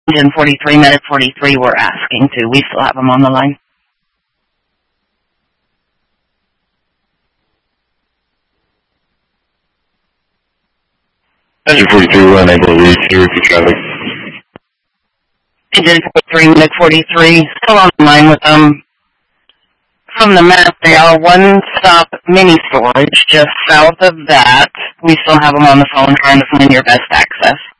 Engine 43, Medic 43 were asking to. We still have them on the line. Engine 43, we're unable to reach you with traffic. Engine 43, Medic 43, still on the line with them. From the map, they are one-stop mini storage just south of that. We still have them on the phone trying to find your best access.